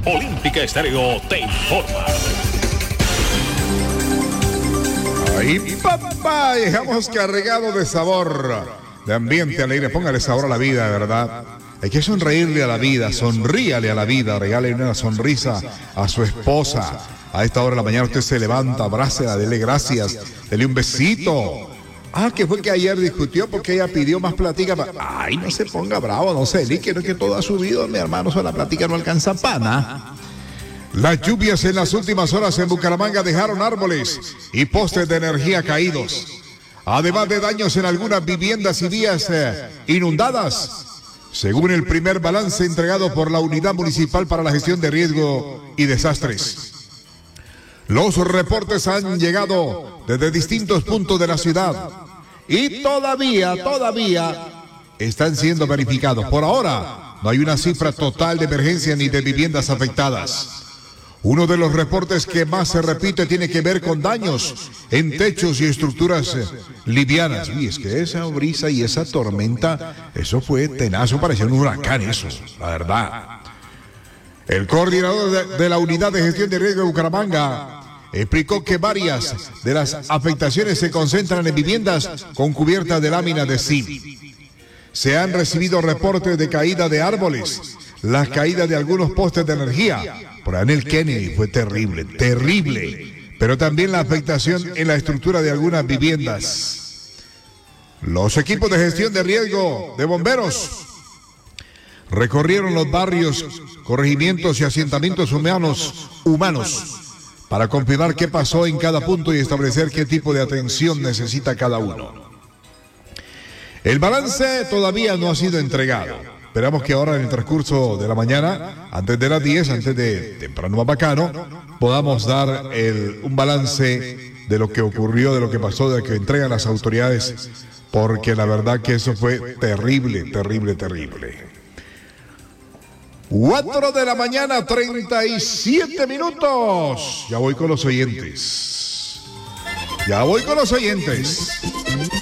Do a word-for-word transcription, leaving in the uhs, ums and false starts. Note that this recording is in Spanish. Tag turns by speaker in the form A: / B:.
A: Olímpica Estéreo te informa.
B: Ahí, papá, dejamos cargado de sabor, de ambiente alegre. Póngale sabor a la vida, de verdad. Hay que sonreírle a la vida, sonríale a la vida, regale una sonrisa a su esposa. A esta hora de la mañana usted se levanta, abrácela, dele gracias, dele un besito. Ah, que fue que ayer discutió porque ella pidió más platica. Ay, no se ponga bravo, no se lique, no es que todo ha subido, mi hermano, solo la platica no alcanza pana. Las lluvias en las últimas horas en Bucaramanga dejaron árboles y postes de energía caídos, además de daños en algunas viviendas y vías eh, inundadas, según el primer balance entregado por la Unidad Municipal para la Gestión de Riesgo y Desastres. Los reportes han llegado desde distintos puntos de la ciudad y todavía, todavía están siendo verificados. Por ahora, no hay una cifra total de emergencia ni de viviendas afectadas. Uno de los reportes que más se repite tiene que ver con daños en techos y estructuras eh, livianas. Y es que esa brisa y esa tormenta, eso fue tenazo, parecía un huracán eso, la verdad. El coordinador de, de la Unidad de Gestión de Riesgo de Bucaramanga explicó que varias de las afectaciones se concentran en viviendas con cubierta de lámina de zinc. Se han recibido reportes de caída de árboles, las caídas de algunos postes de energía. Por ahí en el Kennedy fue terrible, terrible. Pero también la afectación en la estructura de algunas viviendas. Los equipos de gestión de riesgo de bomberos recorrieron los barrios, corregimientos y asentamientos humanos, humanos para confirmar qué pasó en cada punto y establecer qué tipo de atención necesita cada uno. El balance todavía no ha sido entregado. Esperamos que ahora en el transcurso de la mañana, antes de las diez, antes de temprano más bacano, podamos dar el, un balance de lo que ocurrió, de lo que pasó, de lo que entregan las autoridades, porque la verdad que eso fue terrible, terrible, terrible. Cuatro de la mañana, treinta y siete minutos. Ya voy con los oyentes. Ya voy con los oyentes.